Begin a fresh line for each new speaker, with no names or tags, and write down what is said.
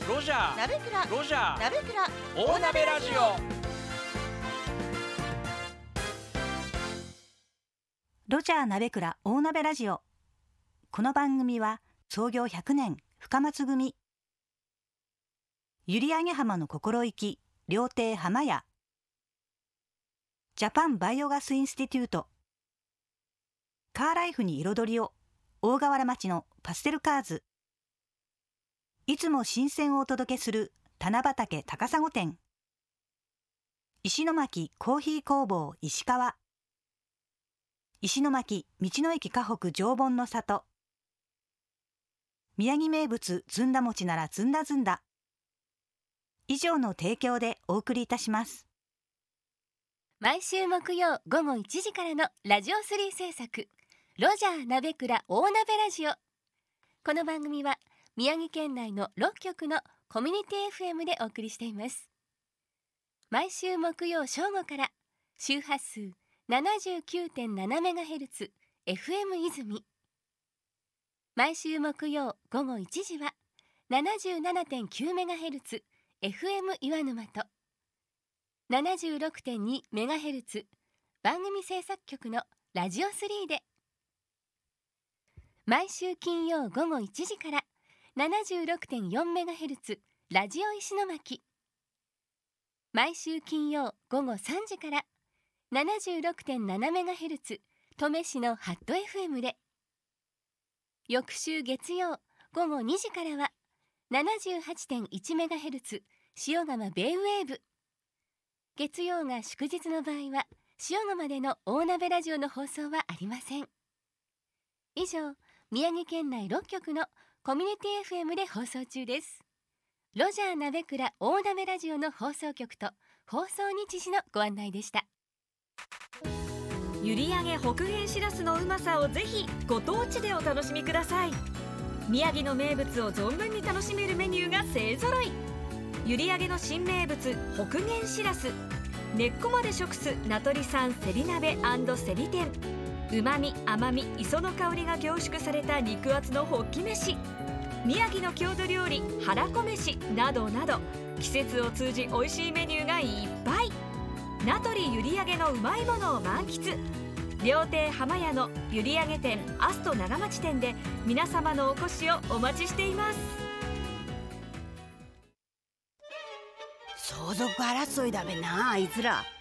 ロジャー
鍋倉
ロジャー
鍋倉
大鍋ラジオ。
ロジャー鍋倉大鍋ラジオ。この番組は創業100年深松組、閖上浜の心意気料亭浜屋、ジャパンバイオガスインスティテュート、カーライフに彩りを大河原町のパステルカーズ、いつも新鮮をお届けする棚畑高砂店、石巻コーヒー工房石川、石巻道の駅河北常盆の里、宮城名物ずんだ餅ならずんだずんだ、以上の提供でお送りいたします。
毎週木曜午後1時からのラジオ3制作、ロジャー鍋倉大鍋ラジオ。この番組は宮城県内の6局のコミュニティ FM でお送りしています。毎週木曜正午から周波数 79.7MHz FM 泉、毎週木曜午後1時は 77.9MHz FM 岩沼と 76.2MHz 番組制作局のラジオ3で、毎週金曜午後1時から 76.4MHz ラジオ石巻、毎週金曜午後3時から 76.7MHz 登米市のハット FM で、翌週月曜午後2時からは 78.1MHz 塩釜ベイウェーブ、月曜が祝日の場合は塩釜での大鍋ラジオの放送はありません。以上、宮城県内6局のコミュニティ FM で放送中です。ロジャー鍋倉大鍋ラジオの放送局と放送日時のご案内でした。
閖上北限しらすのうまさをぜひご当地でお楽しみください。宮城の名物を存分に楽しめるメニューが勢ぞろい。閖上の新名物北限しらす、根っこまで食す名取産せり鍋&せり天、うまみ甘み磯の香りが凝縮された肉厚のホッキ飯、宮城の郷土料理はらこ飯などなど、季節を通じ美味しいメニューがいっぱい。名取閖上のうまいものを満喫。料亭浜屋の閖上店アスト長町店で皆様のお越しをお待ちしています。
相続争いだべな、あいつら。